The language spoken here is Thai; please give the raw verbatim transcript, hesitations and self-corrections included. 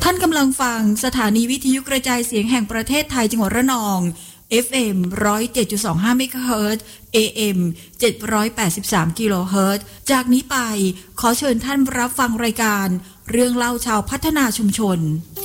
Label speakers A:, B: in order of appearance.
A: ท่านกำลังฟังสถานีวิทยุกระจายเสียงแห่งประเทศไทยจังหวัดระนอง เอฟ เอ็ม หนึ่งร้อยเจ็ดจุดสองห้า เมกะเฮิรตซ์ เอ เอ็ม เจ็ดร้อยแปดสิบสาม กิโลเฮิรตซ์ จากนี้ไปขอเชิญท่านรับฟังรายการเรื่องเล่าชาวพัฒนาชุมชน